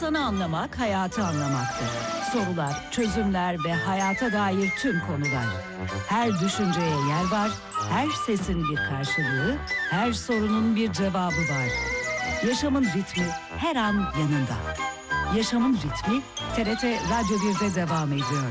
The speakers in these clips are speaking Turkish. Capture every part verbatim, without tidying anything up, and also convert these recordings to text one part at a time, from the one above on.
İnsanı anlamak, hayatı anlamaktır. Sorular, çözümler ve hayata dair tüm konular. Her düşünceye yer var, her sesin bir karşılığı, her sorunun bir cevabı var. Yaşamın ritmi her an yanında. Yaşamın ritmi T R T Radyo bir'de devam ediyor.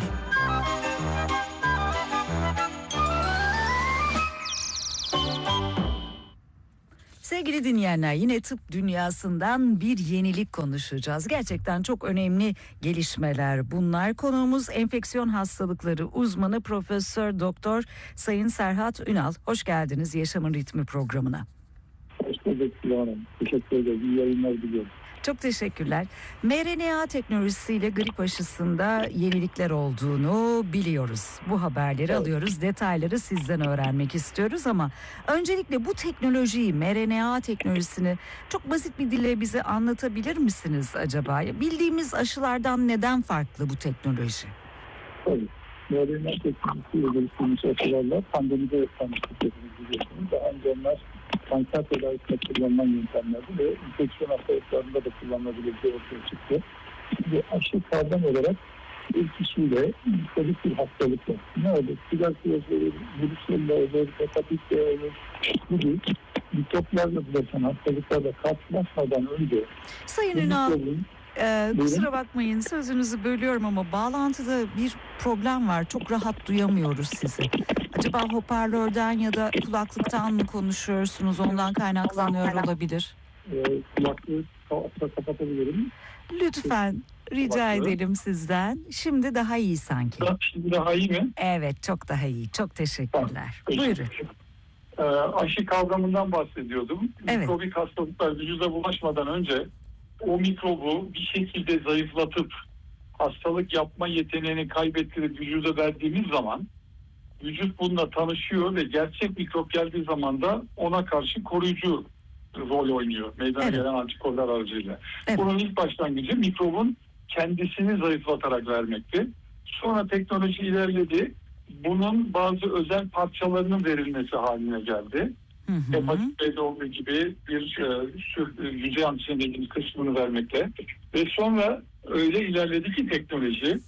Sevgili dinleyenler, yine tıp dünyasından bir yenilik konuşacağız. Gerçekten çok önemli gelişmeler bunlar. Konuğumuz enfeksiyon hastalıkları uzmanı Profesör Doktor Sayın Serhat Ünal. Hoş geldiniz Yaşamın Ritmi programına. Hoş bulduk Hanım. Teşekkür ederim. İyi yayınlar diliyorum. Çok teşekkürler. M R N A teknolojisiyle grip aşısında yenilikler olduğunu biliyoruz. Bu haberleri evet. alıyoruz. Detayları sizden öğrenmek istiyoruz ama öncelikle bu teknolojiyi, M R N A teknolojisini çok basit bir dille bize anlatabilir misiniz acaba? Bildiğimiz aşılardan neden farklı bu teknoloji? Tabii. M R N A teknolojisiyle geliştirilmiş aşılarla pandemide tanıştık biliyorsunuz. Daha önce onlar kanser tedavisinde kullanılan yöntemlerdi ve enfeksiyon hastalıklarında da kullanılabileceği ortaya çıktı. Şimdi aşı kavram olarak bir kişiyle müstelik bir hastalık var. Ne olur? Tuberkuloz olur, virüslerle olur, hepatit B olur gibi mikroplarla bulaşan hastalıklarla karşılaşmadan önce Sayın Ünal, Ee, kusura bakmayın sözünüzü bölüyorum ama bağlantıda bir problem var. Çok rahat duyamıyoruz sizi. Acaba hoparlörden ya da kulaklıktan mı konuşuyorsunuz? Ondan kaynaklanıyor olabilir. Ee, kulaklığı kapatabilirim. Lütfen rica kulaklığı. edelim sizden. Şimdi daha iyi sanki. Şimdi daha iyi mi? Evet, çok daha iyi. Çok teşekkürler. Tamam. Buyurun. Ee, aşı kavramından bahsediyordum. Evet. Mikrobik hastalıklar vücuda bulaşmadan önce o mikrobu bir şekilde zayıflatıp hastalık yapma yeteneğini kaybettirip vücuda verdiğimiz zaman vücut bununla tanışıyor ve gerçek mikrop geldiği zaman da ona karşı koruyucu rol oynuyor. Meydana evet. gelen antikorlar aracıyla. Evet. Bunun ilk başlangıcı mikrobun kendisini zayıflatarak vermekti. Sonra teknoloji ilerledi. Bunun bazı özel parçalarının verilmesi haline geldi. Hepatit B'de olduğu gibi bir e, yüzey antijen dediğimiz kısmını vermekle ve sonra öyle ilerledi ki teknoloji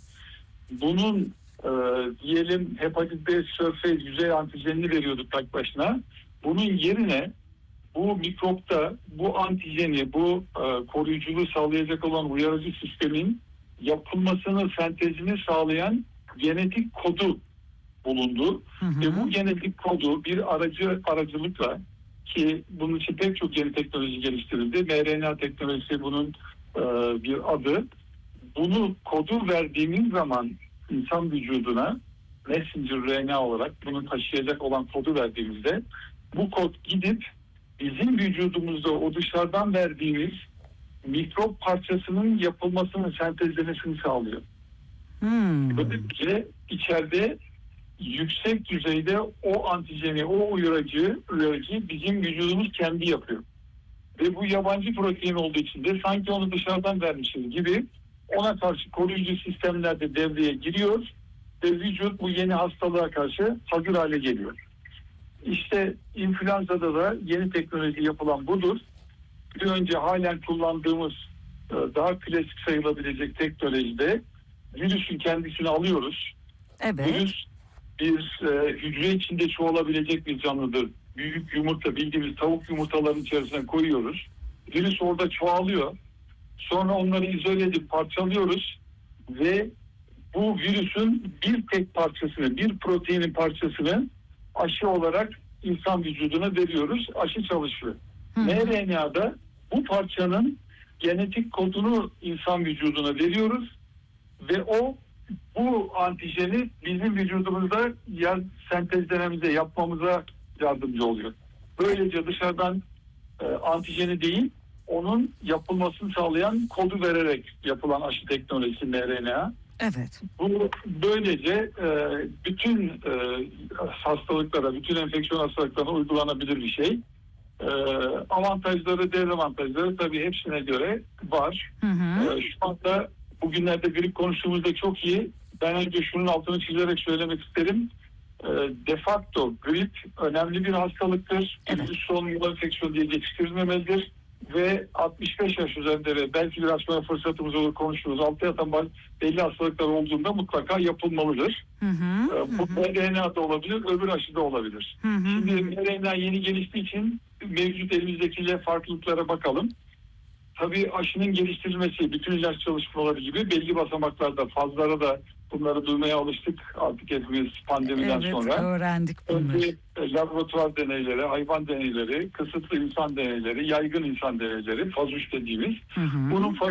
bunun e, diyelim hepatit B surface yüzey antijenini veriyorduk tek başına. Bunun yerine bu mikropta bu antijeni, bu e, koruyuculuğu sağlayacak olan uyarıcı sistemin yapılmasını, sentezini sağlayan genetik kodu bulundu. Hı hı. Ve bu genetik kodu bir aracı aracılıkla ki bunun için pek çok yeni teknoloji geliştirildi. M R N A teknolojisi bunun e, bir adı. Bunu kodu verdiğimiz zaman insan vücuduna messenger R N A olarak bunu taşıyacak olan kodu verdiğimizde bu kod gidip bizim vücudumuzda o dışarıdan verdiğimiz mikrop parçasının yapılmasını, sentezlemesini sağlıyor. Hmm. Böylece içeride yüksek düzeyde o antijeni, o uyarıcı, uyarıcı bizim vücudumuz kendi yapıyor. Ve bu yabancı protein olduğu için de sanki onu dışarıdan vermişiz gibi ona karşı koruyucu sistemler de devreye giriyor ve vücut bu yeni hastalığa karşı hazır hale geliyor. İşte influenza'da da yeni teknoloji yapılan budur. Bir önce halen kullandığımız daha klasik sayılabilecek teknolojide virüsün kendisini alıyoruz. Evet. Virüs bir e, hücre içinde çoğalabilecek bir canlıdır. Büyük yumurta, bildiğimiz tavuk yumurtalarının içerisine koyuyoruz. Virüs orada çoğalıyor. Sonra onları izole edip parçalıyoruz ve bu virüsün bir tek parçasını, bir proteinin parçasını aşı olarak insan vücuduna veriyoruz. Aşı çalışıyor. M R N A'da bu parçanın genetik kodunu insan vücuduna veriyoruz ve o bu antijeni bizim vücudumuzda ya sentezlememize, yapmamıza yardımcı oluyor. Böylece dışarıdan e, antijeni değil, onun yapılmasını sağlayan kodu vererek yapılan aşı teknolojisi M R N A. Evet. Bu böylece e, bütün e, hastalıklara, bütün enfeksiyon hastalıklarına uygulanabilir bir şey. E, avantajları, dezavantajları tabii hepsine göre var. Hı hı. E, şu anda bugünlerde grip konuştuğumuzda çok iyi. Ben önce şunun altını çizerek söylemek isterim. E, de facto grip önemli bir hastalıktır. Evet. Virüs solunumlu enfeksiyon diye geçiştirilmemelidir. ve altmış beş yaş üzerinde ve belki bir açmaya fırsatımız olur, konuşuruz. Altta yatan belli hastalıklar olduğunda mutlaka yapılmalıdır. Hı hı, Ee, Bu hı. R N A da olabilir, öbür aşı da olabilir. Hı hı, Şimdi R N A yeni geliştiği için mevcut elimizdeki farklılıklara bakalım. Tabii aşının geliştirilmesi, bütün ilaç çalışmaları gibi belli basamaklarda, fazlara da bunları duymaya alıştık artık hepimiz pandemiden evet, sonra. öğrendik bunları. Önce laboratuvar deneyleri, hayvan deneyleri, kısıtlı insan deneyleri, yaygın insan deneyleri, faz üç dediğimiz. Hı hı. Bunun